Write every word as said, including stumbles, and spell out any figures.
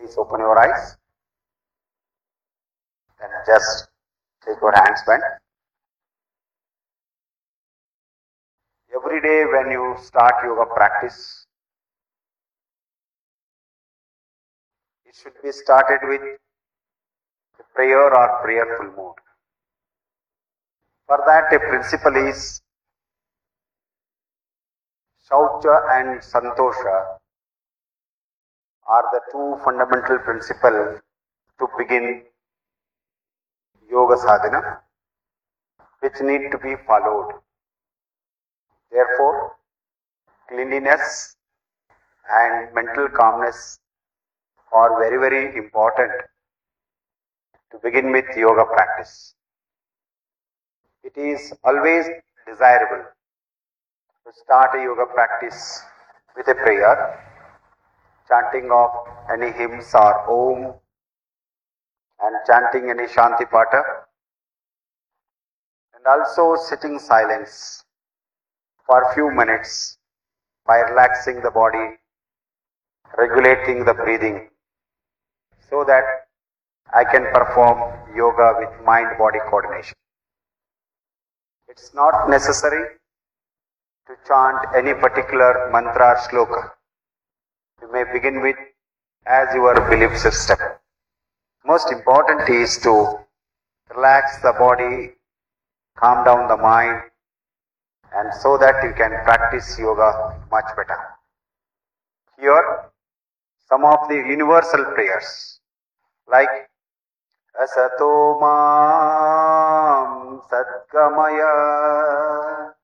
Please open your eyes. Then just take your hands bent. Every day when you start yoga practice, it should be started with a prayer or prayerful mood. For that, a principle is Shaucha and Santosha are the two fundamental principles to begin yoga sadhana, which need to be followed. Therefore, cleanliness and mental calmness are very, very important to begin with yoga practice. It is always desirable to start a yoga practice with a prayer, chanting of any hymns or Om, and chanting any Shanti Pata, and also sitting silence for a few minutes by relaxing the body, regulating the breathing, so that I can perform yoga with mind-body coordination. It's not necessary to chant any particular mantra or shloka. You may begin with as your belief system. Most important is to relax the body, calm down the mind, and so that you can practice yoga much better. Here, some of the universal prayers like Asato Mam Satgamaya